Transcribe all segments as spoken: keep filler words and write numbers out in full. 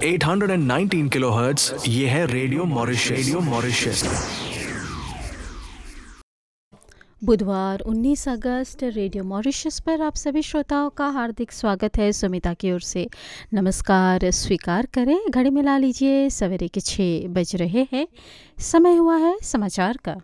आठ सौ उन्नीस किलोहर्ट्ज। ये है रेडियो मॉरिशस। Radio Mauritius. बुधवार उन्नीस अगस्त रेडियो मॉरिशस पर आप सभी श्रोताओं का हार्दिक स्वागत है। सुमिता की ओर से नमस्कार स्वीकार करें। घड़ी मिला लीजिए, सवेरे के छः बज रहे हैं। समय हुआ है समाचार का।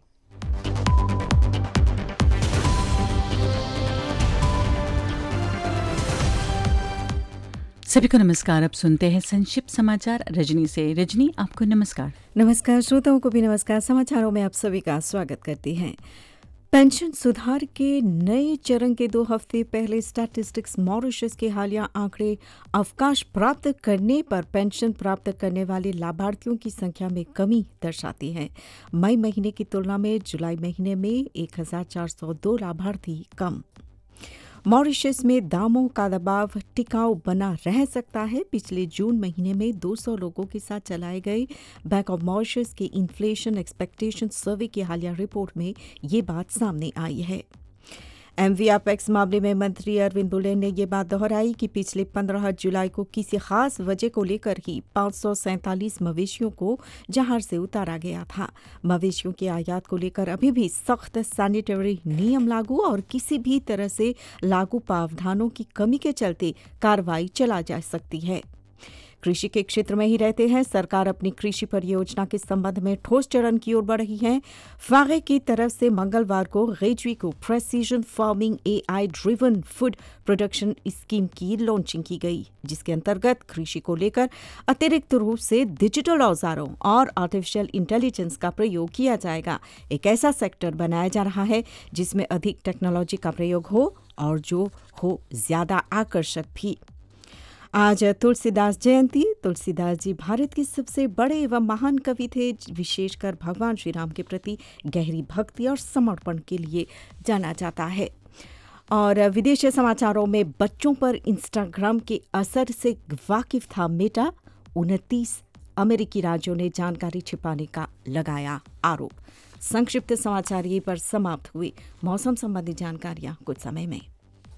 सभी को नमस्कार। अब सुनते हैं संक्षिप्त समाचार रजनी से। रजनी, आपको नमस्कार। नमस्कार श्रोताओं को भी नमस्कार। समाचारों में आप सभी का स्वागत करती हैं। पेंशन सुधार के नए चरण के दो हफ्ते पहले स्टैटिस्टिक्स मॉरिशस के हालिया आंकड़े अवकाश प्राप्त करने पर पेंशन प्राप्त करने वाले लाभार्थियों की संख्या में कमी दर्शाती है। मई महीने की तुलना में जुलाई महीने में एक हज़ार चार सौ दो लाभार्थी कम। मॉरिशस में दामों का दबाव टिकाऊ बना रह सकता है। पिछले जून महीने में दो सौ लोगों के साथ चलाए गए बैंक ऑफ मॉरिशस के इन्फ्लेशन एक्सपेक्टेशन सर्वे की हालिया रिपोर्ट में ये बात सामने आई है। एमवी अपेक्स मामले में मंत्री अरविंद बुलेन ने ये बात दोहराई कि पिछले पंद्रह जुलाई को किसी खास वजह को लेकर ही पाँच सौ सैंतालीस मवेशियों को जहाज से उतारा गया था। मवेशियों के आयात को लेकर अभी भी सख्त सैनिटरी नियम लागू और किसी भी तरह से लागू प्रावधानों की कमी के चलते कार्रवाई चला जा सकती है। कृषि के क्षेत्र में ही रहते हैं। सरकार अपनी कृषि परियोजना के संबंध में ठोस चरण की ओर बढ़ रही है। फागे की तरफ से मंगलवार को गेजवी को precision farming AI driven food production scheme की लॉन्चिंग की गई, जिसके अंतर्गत कृषि को लेकर अतिरिक्त रूप से डिजिटल औजारों और आर्टिफिशियल इंटेलिजेंस का प्रयोग किया जाएगा। एक ऐसा सेक्टर बनाया जा रहा है जिसमें अधिक टेक्नोलॉजी का प्रयोग हो और जो हो ज्यादा आकर्षक भी। आज तुलसीदास जयंती। तुलसीदास जी भारत के सबसे बड़े एवं महान कवि थे। विशेषकर भगवान श्री राम के प्रति गहरी भक्ति और समर्पण के लिए जाना जाता है। और विदेशी समाचारों में बच्चों पर इंस्टाग्राम के असर से वाकिफ था मेटा। उनतीस अमेरिकी राज्यों ने जानकारी छिपाने का लगाया आरोप। संक्षिप्त समाचार ये पर समाप्त हुए। मौसम संबंधी जानकारियां कुछ समय में।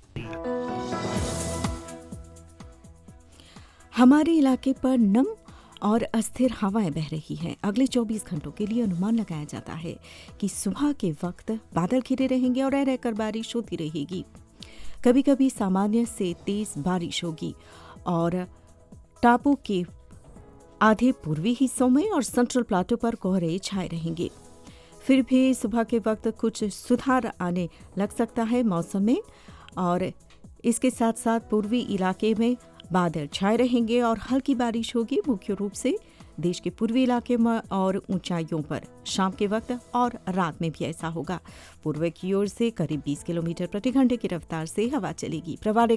हमारे इलाके पर नम और अस्थिर हवाएं बह रही हैं। अगले चौबीस घंटों के लिए अनुमान लगाया जाता है कि सुबह के वक्त बादल घिरे रहेंगे और रह रहकर बारिश होती रहेगी। कभी कभी सामान्य से तेज बारिश होगी और टापू के आधे पूर्वी हिस्सों में और सेंट्रल प्लाटो पर कोहरे छाए रहेंगे। फिर भी सुबह के वक्त कुछ सुधार आने लग सकता है मौसम में, और इसके साथ साथ पूर्वी इलाके में बादल छाए रहेंगे और हल्की बारिश होगी, मुख्य रूप से देश के पूर्वी इलाके में और ऊंचाइयों पर। शाम के वक्त और रात में भी ऐसा होगा। पूर्व की ओर से करीब बीस किलोमीटर प्रति घंटे की रफ्तार से हवा चलेगी। प्रभावित